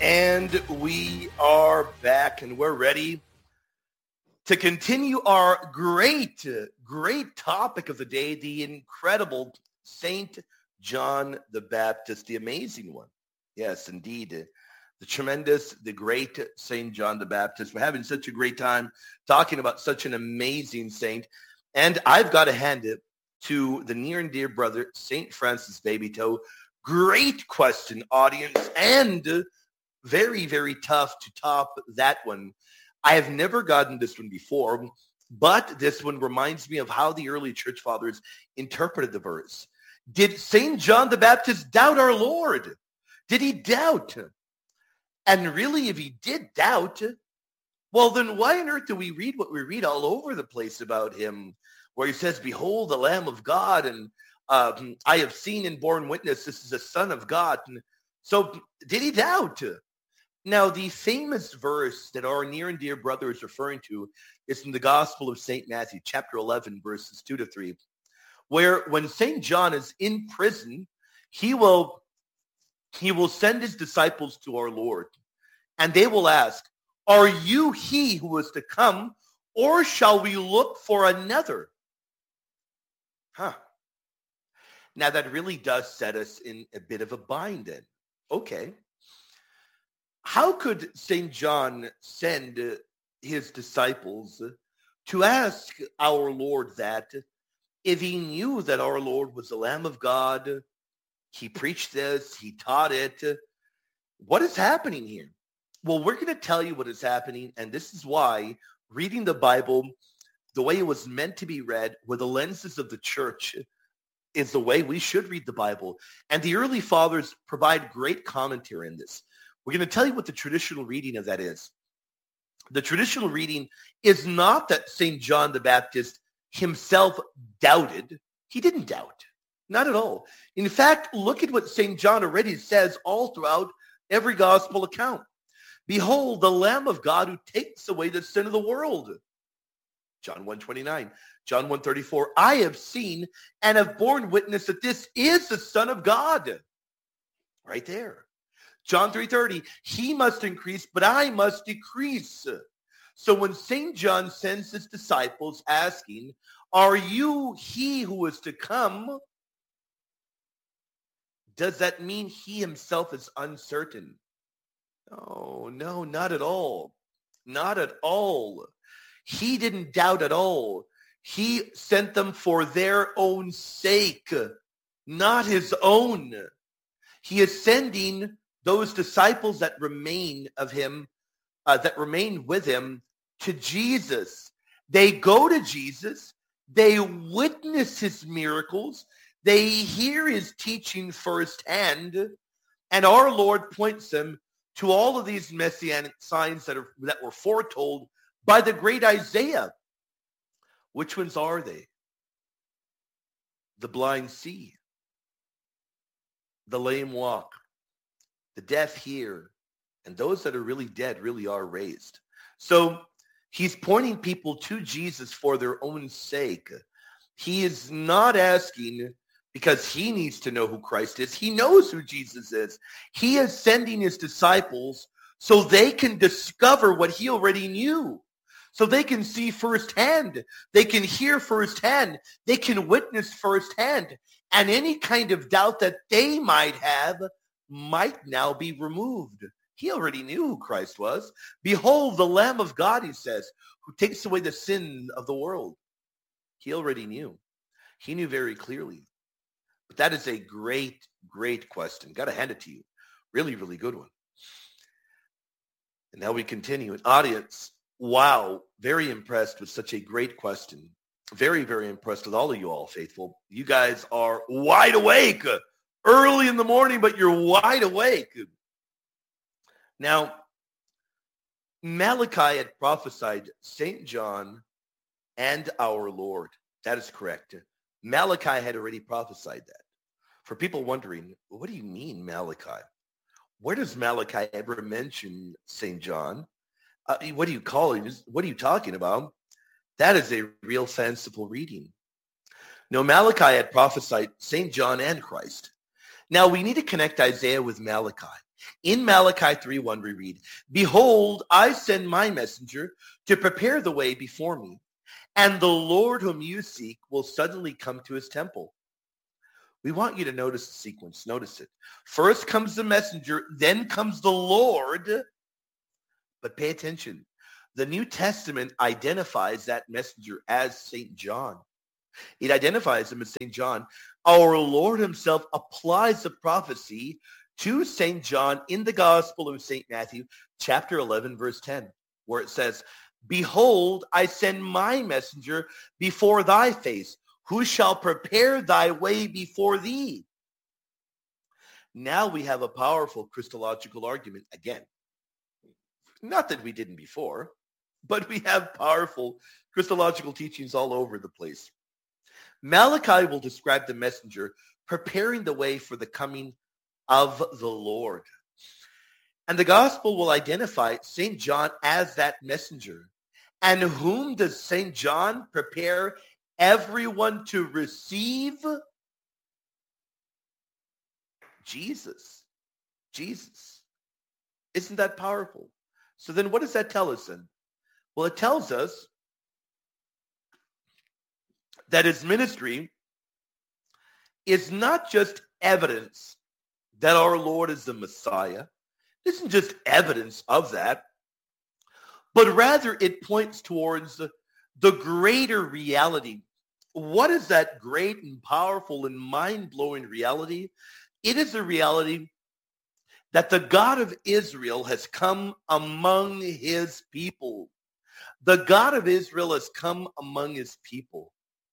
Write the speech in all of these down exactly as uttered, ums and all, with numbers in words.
And we are back, and we're ready to continue our great, great topic of the day, the incredible Saint John the Baptist, the amazing one. Yes, indeed. The tremendous, the great Saint John the Baptist. We're having such a great time talking about such an amazing saint. And I've got to hand it to the near and dear brother, Saint Francis Babytoe. Great question, audience, and very, very tough to top that one. I have never gotten this one before, but this one reminds me of how the early church fathers interpreted the verse. Did Saint John the Baptist doubt our Lord? Did he doubt? And really, if he did doubt, well, then why on earth do we read what we read all over the place about him, where he says, behold, the Lamb of God, and um, I have seen and borne witness, this is the Son of God. And so did he doubt? Now, the famous verse that our near and dear brother is referring to is from the Gospel of Saint Matthew, chapter eleven, verses two to three, where when Saint John is in prison, he will, he will send his disciples to our Lord, and they will ask, are you he who is to come, or shall we look for another? Huh. Now, that really does set us in a bit of a bind then. Okay. How could Saint John send his disciples to ask our Lord that if he knew that our Lord was the Lamb of God? He preached this, he taught it. What is happening here? Well, we're going to tell you what is happening, and this is why reading the Bible the way it was meant to be read with the lenses of the church is the way we should read the Bible. And the early fathers provide great commentary in this. We're going to tell you what the traditional reading of that is. The traditional reading is not that Saint John the Baptist himself doubted. He didn't doubt. Not at all. In fact, look at what Saint John already says all throughout every gospel account. Behold, the Lamb of God who takes away the sin of the world. John one twenty-nine. John one thirty-four. I have seen and have borne witness that this is the Son of God. Right there. John three thirty, he must increase, but I must decrease. So when Saint John sends his disciples asking, are you he who is to come? Does that mean he himself is uncertain? No, no, not at all. Not at all. He didn't doubt at all. He sent them for their own sake, not his own. He is sending those disciples that remain of him, uh, that remain with him, to Jesus. They go to Jesus. They witness his miracles. They hear his teaching firsthand. And our Lord points them to all of these messianic signs that, are, that were foretold by the great Isaiah. Which ones are they? The blind see. The lame walk. The deaf hear, and those that are really dead really are raised. So he's pointing people to Jesus for their own sake. He is not asking because he needs to know who Christ is. He knows who Jesus is. He is sending his disciples so they can discover what he already knew. So they can see firsthand. They can hear firsthand. They can witness firsthand. And any kind of doubt that they might have might now be removed. He already knew who Christ was. Behold, the Lamb of God, he says, who takes away the sin of the world. He already knew. He knew very clearly. But that is a great, great question. Got to hand it to you. Really, really good one. And now we continue. An audience, wow, very impressed with such a great question. Very, very impressed with all of you all, faithful. You guys are wide awake. Early in the morning, but you're wide awake. Now, Malachi had prophesied Saint John and our Lord. That is correct. Malachi had already prophesied that. For people wondering, what do you mean, Malachi? Where does Malachi ever mention Saint John? Uh, what do you call it? What are you talking about? That is a real fanciful reading. No, Malachi had prophesied Saint John and Christ. Now we need to connect Isaiah with Malachi. In Malachi three one we read, "Behold, I send my messenger to prepare the way before me, and the Lord whom you seek will suddenly come to his temple." We want you to notice the sequence. Notice it. First comes the messenger, then comes the Lord. But pay attention. The New Testament identifies that messenger as Saint John. It identifies him as Saint John. Our Lord himself applies the prophecy to Saint John in the Gospel of Saint Matthew, chapter eleven, verse ten, where it says, "Behold, I send my messenger before thy face, who shall prepare thy way before thee." Now we have a powerful Christological argument again. Not that we didn't before, but we have powerful Christological teachings all over the place. Malachi will describe the messenger preparing the way for the coming of the Lord. And the gospel will identify Saint John as that messenger. And whom does Saint John prepare everyone to receive? Jesus. Jesus. Isn't that powerful? So then what does that tell us then? Well, it tells us that his ministry is not just evidence that our Lord is the Messiah. It isn't just evidence of that, but rather it points towards the, the greater reality. What is that great and powerful and mind-blowing reality? It is the reality that the God of Israel has come among his people. The God of Israel has come among his people.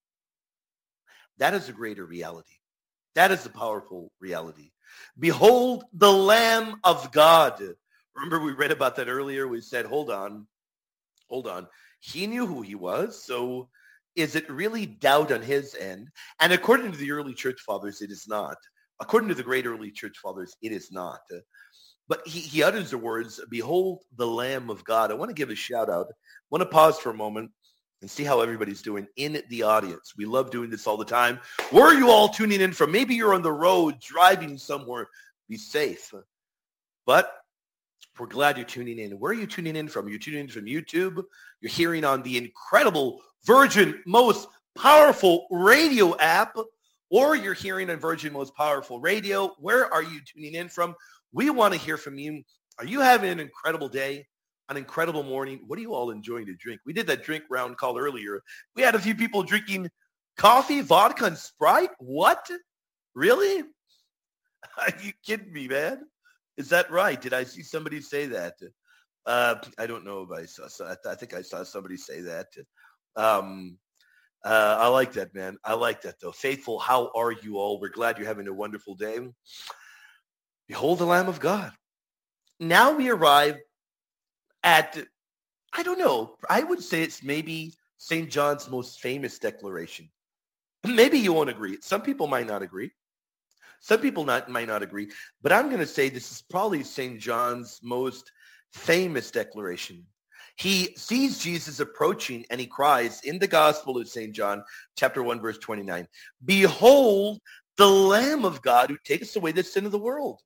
That is a greater reality. That is a powerful reality. Behold the Lamb of God. Remember we read about that earlier. We said, hold on, hold on. He knew who he was. So is it really doubt on his end? And according to the early church fathers, it is not. According to the great early church fathers, it is not. But he, he utters the words, "Behold the Lamb of God." I want to give a shout out. I want to pause for a moment and see how everybody's doing in the audience. We love doing this all the time. Where are you all tuning in from? Maybe you're on the road driving somewhere. Be safe. But we're glad you're tuning in. Where are you tuning in from? You're tuning in from YouTube. You're hearing on the incredible Virgin Most Powerful Radio app, or you're hearing on Virgin Most Powerful Radio. Where are you tuning in from? We want to hear from you. Are you having an incredible day, an incredible morning? What are you all enjoying to drink? We did that drink round call earlier. We had a few people drinking coffee, vodka, and Sprite. What? Really? Are you kidding me, man? Is that right? Did I see somebody say that? Uh, I don't know if I saw. I think I saw somebody say that. Um, uh, I like that, man. I like that, though. Faithful, how are you all? We're glad you're having a wonderful day. Behold the Lamb of God. Now we arrive at, I don't know, I would say it's maybe Saint John's most famous declaration. Maybe you won't agree. Some people might not agree. Some people not, might not agree. But I'm going to say this is probably Saint John's most famous declaration. He sees Jesus approaching and he cries in the Gospel of Saint John, chapter one, verse twenty-nine, "Behold the Lamb of God who takes away the sin of the world."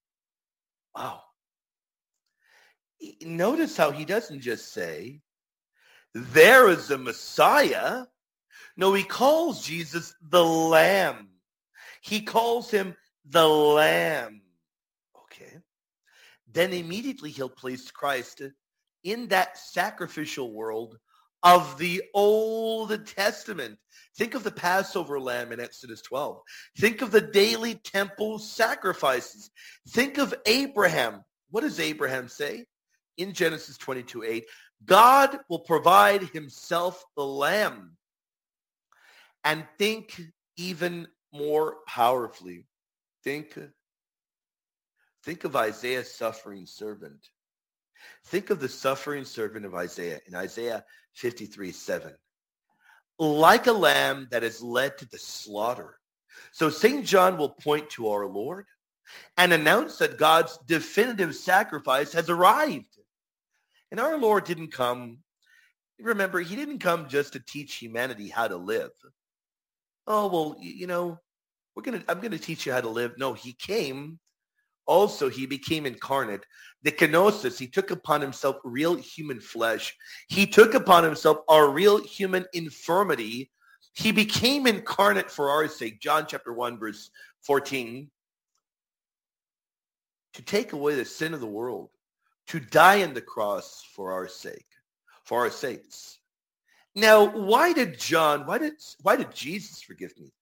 Wow. Notice how he doesn't just say, "There is the Messiah." No, he calls Jesus the Lamb. He calls him the Lamb. Okay. Then immediately he'll place Christ in that sacrificial world of the Old Testament. Think of the Passover lamb in Exodus twelve. Think of the daily temple sacrifices. Think of Abraham. What does Abraham say? In Genesis twenty-two eight, God will provide himself the lamb. And think even more powerfully. Think, think of Isaiah's suffering servant. Think of the suffering servant of Isaiah in Isaiah fifty-three seven. Like a lamb that is led to the slaughter. So Saint John will point to our Lord and announce that God's definitive sacrifice has arrived. And our Lord didn't come, remember, he didn't come just to teach humanity how to live. Oh, well, you know, We're gonna, I'm gonna teach you how to live. No, he came. Also, he became incarnate. The kenosis, he took upon himself real human flesh. He took upon himself our real human infirmity. He became incarnate for our sake. John chapter one, verse fourteen. To take away the sin of the world, to die on the cross for our sake, for our sakes. Now, why did John, why did, why did Jesus, forgive me,